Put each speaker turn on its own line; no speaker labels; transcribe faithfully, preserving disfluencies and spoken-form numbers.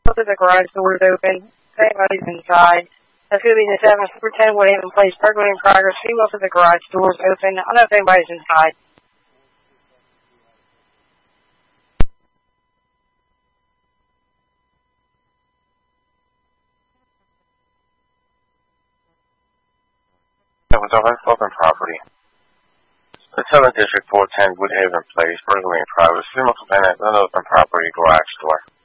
Both of the garage doors open. Anybody's inside. That's going to be the seven for ten Woodhaven Place. Burglary in progress. See both of the garage doors open. I don't know if anybody's inside.
That was our open property. The seventh District, four ten Woodhaven Place, burglary in progress. Female complainant, unopened property, garage door.